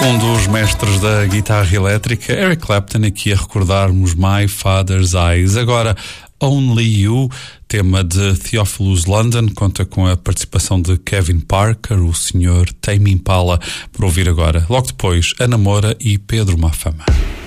Um dos mestres da guitarra elétrica, Eric Clapton, aqui a recordarmos My Father's Eyes. Agora, Only You, tema de Theophilus London, conta com a participação de Kevin Parker, o Sr. Tame Impala, por ouvir agora. Logo depois, Ana Moura e Pedro Mafama.